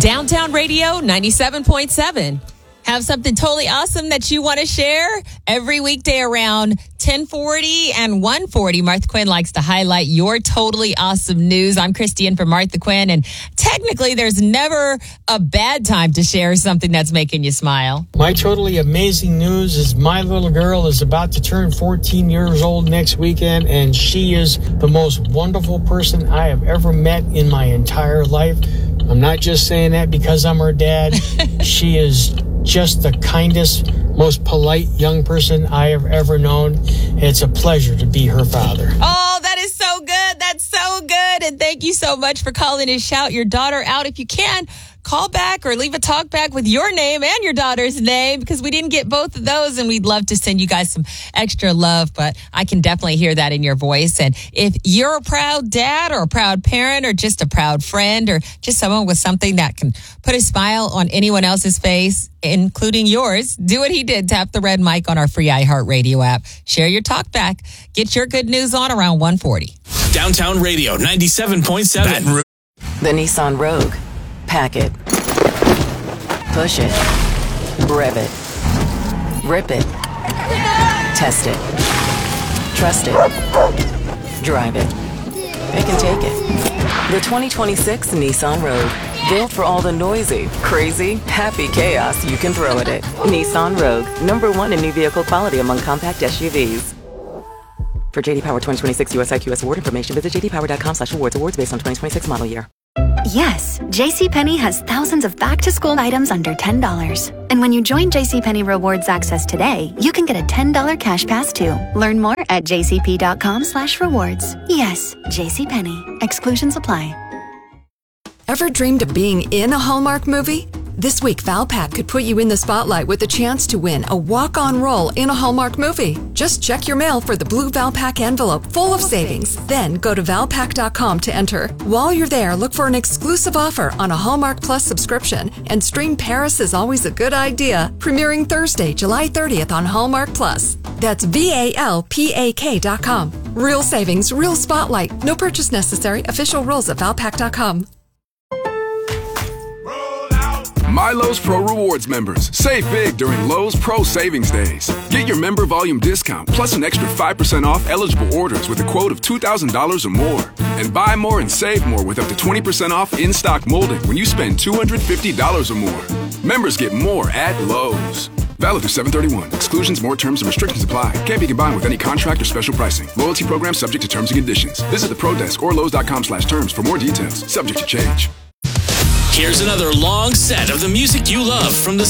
Downtown Radio 97.7. Have something totally awesome that you want to share? Every weekday around 10:40 and 1:40, Martha Quinn likes to highlight your totally awesome news. I'm Christy for Martha Quinn, and technically there's never a bad time to share something that's making you smile. My totally amazing news is my little girl is about to turn 14 years old next weekend, and she is the most wonderful person I have ever met in my entire life. I'm not just saying that because I'm her dad. She is just the kindest, most polite young person I have ever known. It's a pleasure to be her father. Oh, that is so good. That's so good. And thank you so much for calling and shout your daughter out. If you can, call back or leave a talk back with your name and your daughter's name, because we didn't get both of those, and we'd love to send you guys some extra love, but I can definitely hear that in your voice. And if you're a proud dad or a proud parent or just a proud friend or just someone with something that can put a smile on anyone else's face, including yours, do what he did. Tap the red mic on our free iHeartRadio app. Share your talk back. Get your good news on around 1:40. Downtown Radio 97.7. The Nissan Rogue. Pack it. Push it. Rev it. Rip it. Test it. Trust it. Drive it. It can take it. The 2026 Nissan Rogue. Built for all the noisy, crazy, happy chaos you can throw at it. Nissan Rogue. #1 in new vehicle quality among compact SUVs. For JD Power 2026 US IQS award information, visit jdpower.com/awards. Awards based on 2026 model year. Yes, JCPenney has thousands of back-to-school items under $10. And when you join JCPenney Rewards Access today, you can get a $10 cash pass too. Learn more at jcp.com/rewards. Yes, JCPenney. Exclusions apply. Ever dreamed of being in a Hallmark movie? This week, Valpak could put you in the spotlight with a chance to win a walk-on role in a Hallmark movie. Just check your mail for the blue Valpak envelope full of savings. Then go to valpak.com to enter. While you're there, look for an exclusive offer on a Hallmark Plus subscription and stream Paris is Always a Good Idea, premiering Thursday, July 30th on Hallmark Plus. That's VALPAK.com. Real savings, real spotlight. No purchase necessary. Official rules at valpak.com. My Lowe's Pro Rewards members, save big during Lowe's Pro Savings Days. Get your member volume discount plus an extra 5% off eligible orders with a quote of $2,000 or more. And buy more and save more with up to 20% off in-stock molding when you spend $250 or more. Members get more at Lowe's. Valid through 7/31. Exclusions, more terms, and restrictions apply. Can't be combined with any contract or special pricing. Loyalty program subject to terms and conditions. Visit the Pro Desk or Lowe's.com/terms for more details. Subject to change. Here's another long set of the music you love from the